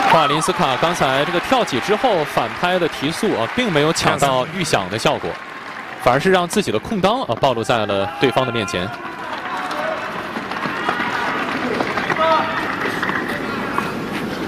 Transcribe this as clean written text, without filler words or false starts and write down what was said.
瓦林斯卡刚才这个跳起之后反拍的提速啊，并没有抢到预想的效果，反而是让自己的空当啊暴露在了对方的面前。